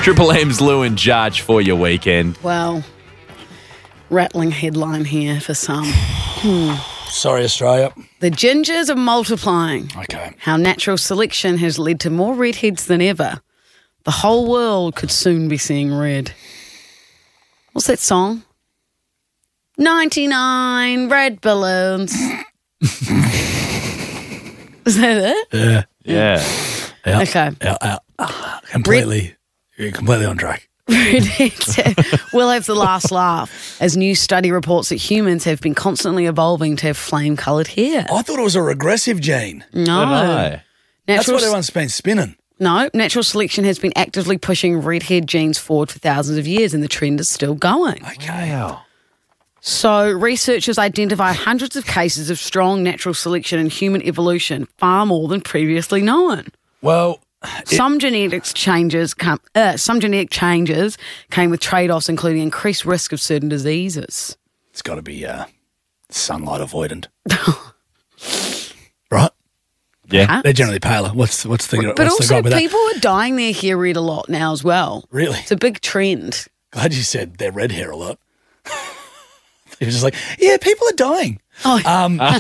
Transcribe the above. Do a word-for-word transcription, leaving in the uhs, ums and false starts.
Triple M's Lou and Judge for your weekend. Well, rattling headline here for some. Sorry, Australia. The gingers are multiplying. Okay. How natural selection has led to more redheads than ever. The whole world could soon be seeing red. What's that song? ninety-nine red balloons. Is that it? Yeah. Yeah. Yeah. Okay. Yeah, yeah. Ah, completely, you're completely on track. Redheads will have the last laugh as new study reports that humans have been constantly evolving to have flame-coloured hair. I thought it was a regressive gene. No. No. That's Natural what everyone's been spinning. No, natural selection has been actively pushing redhead genes forward for thousands of years, and the trend is still going. Okay. Wow. So researchers identified hundreds of cases of strong natural selection in human evolution, far more than previously known. Well, Some genetics changes come, uh, some genetic changes came with trade-offs, including increased risk of certain diseases. it's got to be uh, sunlight avoidant. Right? Yeah. Huh? They're generally paler. What's what's the But what's the also, gripe with that? people are dyeing their hair red a lot now as well. Really? It's a big trend. Glad you said they're red hair a lot. You're just like, yeah, people are dying. Oh, Um,